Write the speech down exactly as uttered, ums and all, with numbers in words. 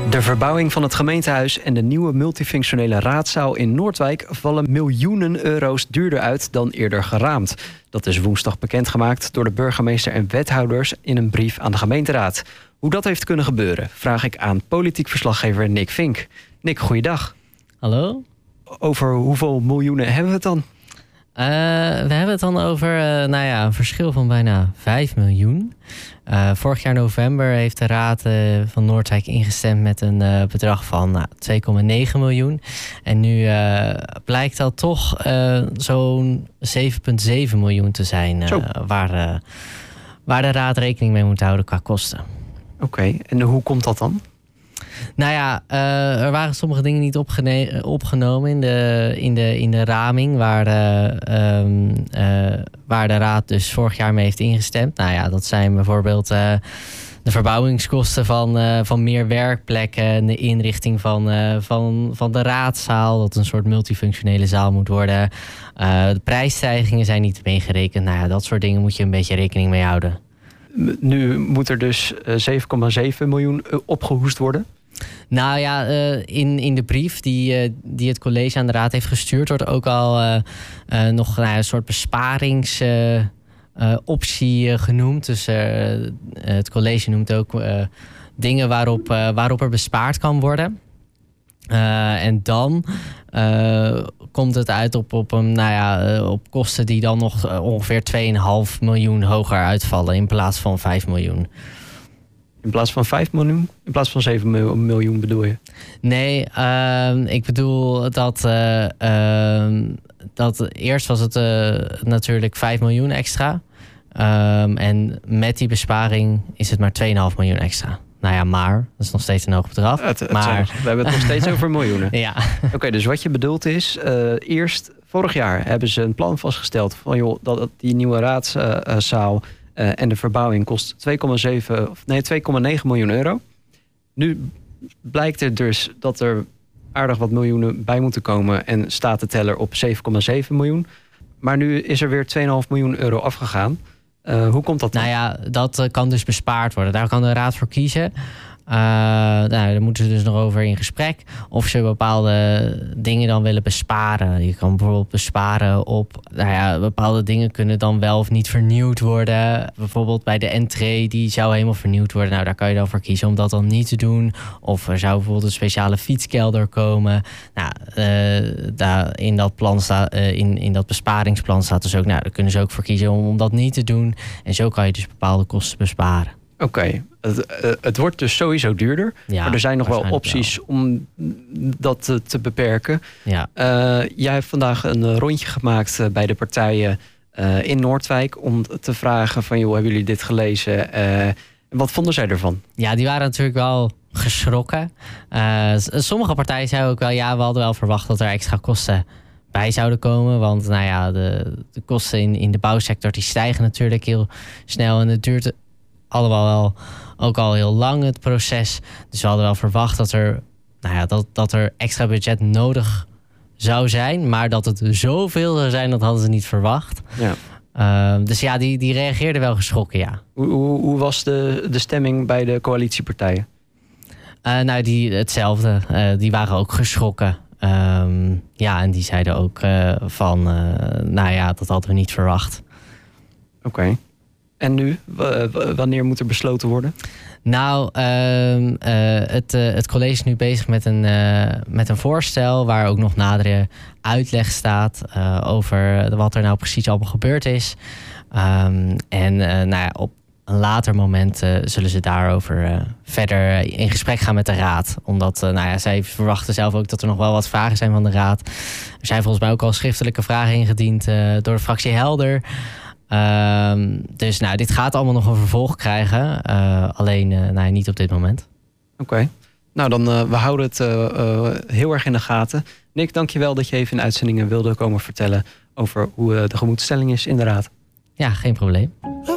De verbouwing van het gemeentehuis en de nieuwe multifunctionele raadzaal in Noordwijk vallen miljoenen euro's duurder uit dan eerder geraamd. Dat is woensdag bekendgemaakt door de burgemeester en wethouders in een brief aan de gemeenteraad. Hoe dat heeft kunnen gebeuren, vraag ik aan politiek verslaggever Nick Vink. Nick, goeiedag. Hallo. Over hoeveel miljoenen hebben we het dan? Uh, we hebben het dan over uh, nou ja, een verschil van bijna vijf miljoen. Uh, vorig jaar november heeft de Raad uh, van Noordwijk ingestemd met een uh, bedrag van nou, twee komma negen miljoen. En nu uh, blijkt dat toch uh, zo'n zeven komma zeven miljoen te zijn uh, waar, uh, waar de Raad rekening mee moet houden qua kosten. Oké, okay. En hoe komt dat dan? Nou ja, uh, er waren sommige dingen niet opgene- opgenomen in de, in de, in de raming waar, uh, um, uh, waar de Raad dus vorig jaar mee heeft ingestemd. Nou ja, dat zijn bijvoorbeeld uh, de verbouwingskosten van, uh, van meer werkplekken en de inrichting van, uh, van, van de raadzaal, dat een soort multifunctionele zaal moet worden. Uh, de prijsstijgingen zijn niet meegerekend. Nou ja, dat soort dingen moet je een beetje rekening mee houden. Nu moet er dus zeven komma zeven miljoen opgehoest worden. Nou ja, uh, in, in de brief die, uh, die het college aan de raad heeft gestuurd, wordt ook al uh, uh, nog nou, een soort besparingsoptie uh, uh, uh, genoemd. Dus uh, het college noemt ook uh, dingen waarop, uh, waarop er bespaard kan worden. Uh, en dan uh, komt het uit op, op, een, nou ja, uh, op kosten die dan nog uh, ongeveer twee komma vijf miljoen hoger uitvallen in plaats van vijf miljoen. In plaats van vijf miljoen? In plaats van zeven miljoen bedoel je? Nee, uh, ik bedoel dat, uh, uh, dat eerst was het uh, natuurlijk vijf miljoen extra. Um, en met die besparing is het maar twee komma vijf miljoen extra. Nou ja, maar dat is nog steeds een hoog bedrag. Het, het maar... zijn, we hebben het nog steeds over miljoenen. Ja. Oké, okay, dus wat je bedoelt is, uh, eerst vorig jaar hebben ze een plan vastgesteld van joh, dat die nieuwe raadszaal uh, en de verbouwing kost twee komma zeven of nee twee komma negen miljoen euro. Nu blijkt er dus dat er aardig wat miljoenen bij moeten komen en staat de teller op zeven komma zeven miljoen. Maar nu is er weer twee komma vijf miljoen euro afgegaan. Uh, hoe komt dat dan? Nou ja, dat uh, kan dus bespaard worden. Daar kan de raad voor kiezen. Uh, nou, daar moeten ze dus nog over in gesprek. Of ze bepaalde dingen dan willen besparen. Je kan bijvoorbeeld besparen op... Nou ja, bepaalde dingen kunnen dan wel of niet vernieuwd worden. Bijvoorbeeld bij de entree, die zou helemaal vernieuwd worden. Nou, daar kan je dan voor kiezen om dat dan niet te doen. Of er zou bijvoorbeeld een speciale fietskelder komen. Nou, uh, daar in dat plan staat, uh, in, in dat besparingsplan staat dus ook... Nou, daar kunnen ze ook voor kiezen om, om dat niet te doen. En zo kan je dus bepaalde kosten besparen. Oké, okay. het, uh, het wordt dus sowieso duurder. Ja, maar er zijn nog wel opties wel. om dat te, te beperken. Ja. Uh, jij hebt vandaag een rondje gemaakt uh, bij de partijen uh, in Noordwijk om te vragen van joh, hebben jullie dit gelezen? Uh, en wat vonden zij ervan? Ja, die waren natuurlijk wel geschrokken. Uh, sommige partijen zeiden ook wel, ja, we hadden wel verwacht dat er extra kosten bij zouden komen. Want nou ja, de, de kosten in, in de bouwsector die stijgen natuurlijk heel snel en het duurt allemaal wel ook al heel lang het proces. Dus we hadden wel verwacht dat er, nou ja, dat, dat er extra budget nodig zou zijn. Maar dat het zoveel zou zijn, dat hadden ze niet verwacht. Ja. Uh, dus ja, die, die reageerden wel geschrokken, ja. Hoe, hoe, hoe was de, de stemming bij de coalitiepartijen? Uh, nou, die, hetzelfde. Uh, die waren ook geschrokken. Um, ja, en die zeiden ook uh, van, uh, nou ja, dat hadden we niet verwacht. Oké. Okay. En nu? W- w- wanneer moet er besloten worden? Nou, uh, uh, het, uh, het college is nu bezig met een, uh, met een voorstel waar ook nog nadere uitleg staat uh, over wat er nou precies allemaal gebeurd is. Um, en uh, nou ja, op een later moment uh, zullen ze daarover uh, verder in gesprek gaan met de raad. Omdat uh, nou ja, zij verwachten zelf ook dat er nog wel wat vragen zijn van de raad. Er zijn volgens mij ook al schriftelijke vragen ingediend uh, door de fractie Helder. Um, dus nou, dit gaat allemaal nog een vervolg krijgen. Uh, alleen uh, nou, niet op dit moment. Oké. Okay. Nou, dan uh, we houden het uh, uh, heel erg in de gaten. Nick, dankjewel dat je even in uitzendingen wilde komen vertellen over hoe uh, de gemoedstelling is in de raad. Ja, geen probleem.